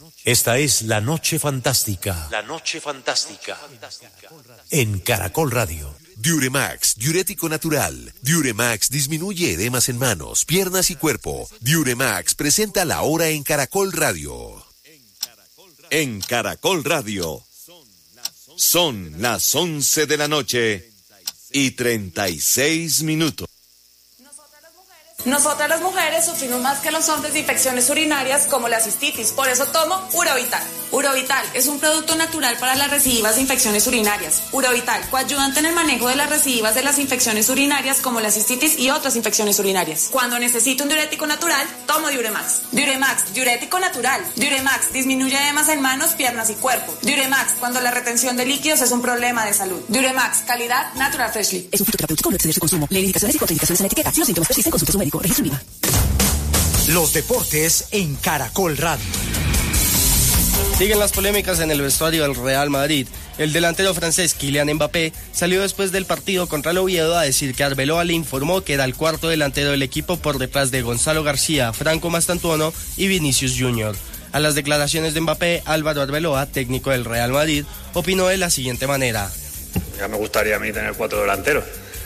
Esta es La Noche Fantástica. La Noche Fantástica. En Caracol Radio. Diuremax, diurético natural. Diuremax disminuye edemas en manos, piernas y cuerpo. Diuremax presenta La Hora en Caracol Radio. En Caracol Radio. Son las 11 de la noche y 36 minutos. Nosotras las mujeres sufrimos más que los hombres de infecciones urinarias como la cistitis, por eso tomo Urovital. Urovital es un producto natural para las recidivas de infecciones urinarias. Urovital, coayudante en el manejo de las recidivas de las infecciones urinarias como la cistitis y otras infecciones urinarias. Cuando necesito un diurético natural, tomo Diuremax. Diuremax, diurético natural. Diuremax, disminuye edemas en manos, piernas y cuerpo. Diuremax, cuando la retención de líquidos es un problema de salud. Diuremax, calidad Natural Freshly. Es un fitoterapéutico, no exceder su consumo. Lee indicaciones y contraindicaciones en la etiqueta. Si los síntomas persisten, consulte a su médico. Registro IVA. Los deportes en Caracol Radio. Siguen las polémicas en el vestuario del Real Madrid. El delantero francés Kylian Mbappé salió después del partido contra el Oviedo a decir que Arbeloa le informó que era el cuarto delantero del equipo por detrás de Gonzalo García, Franco Mastantuono y Vinicius Junior. A las declaraciones de Mbappé, Álvaro Arbeloa, técnico del Real Madrid, opinó de la siguiente manera. Ya me gustaría a mí tener 4 delanteros,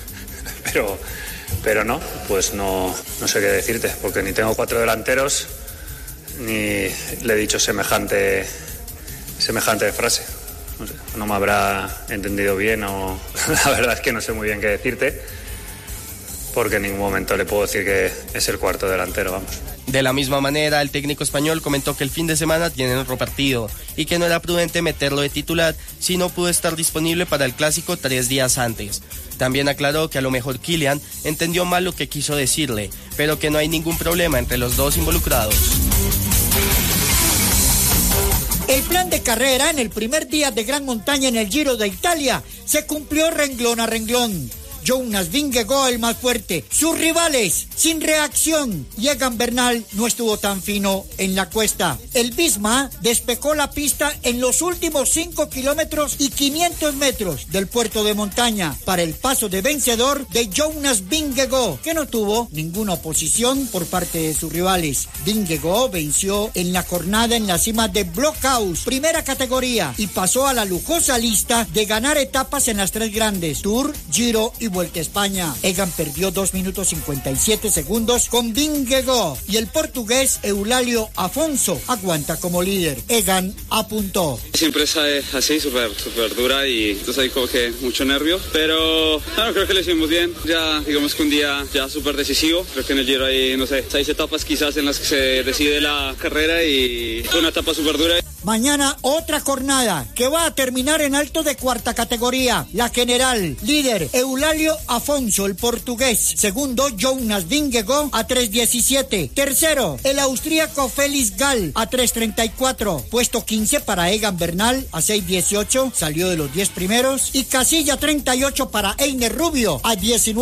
pero no, pues no sé qué decirte, porque ni tengo 4 delanteros, ni le he dicho semejante frase. No sé, no me habrá entendido bien o la verdad es que no sé muy bien qué decirte, porque en ningún momento le puedo decir que es el cuarto delantero, vamos. De la misma manera, el técnico español comentó que el fin de semana tienen otro partido y que no era prudente meterlo de titular si no pudo estar disponible para el clásico 3 días antes. También aclaró que a lo mejor Kylian entendió mal lo que quiso decirle, pero que no hay ningún problema entre los dos involucrados. El plan de carrera en el primer día de gran montaña en el Giro de Italia se cumplió renglón a renglón. Jonas Vingegaard el más fuerte, sus rivales sin reacción, y Egan Bernal no estuvo tan fino en la cuesta. El Visma despejó la pista en los últimos 5 kilómetros y 500 metros del puerto de montaña para el paso de vencedor de Jonas Vingegaard, que no tuvo ninguna oposición por parte de sus rivales. Vingegaard venció en la jornada en la cima de Blockhaus, primera categoría, y pasó a la lujosa lista de ganar etapas en las 3 grandes, Tour, Giro y Vuelta a España. Egan perdió 2 minutos 57 segundos con Vingegaard y el portugués Eulálio Afonso aguanta como líder. Egan apuntó. Siempre es así, súper dura y entonces hay como que mucho nervio, pero bueno, creo que lo hicimos bien. Ya digamos que un día ya súper decisivo. Creo que en el Giro hay, no sé, 6 etapas quizás en las que se decide la carrera y fue una etapa súper dura. Mañana otra jornada que va a terminar en alto de cuarta categoría. La general, líder Eulálio Afonso, el portugués. Segundo, Jonas Vingegaard a 3:17. Tercero, el austríaco Felix Gall a 3:34. Puesto 15 para Egan Bernal a 6:18. Salió de los 10 primeros. Y casilla 38 para Einer Rubio a 19.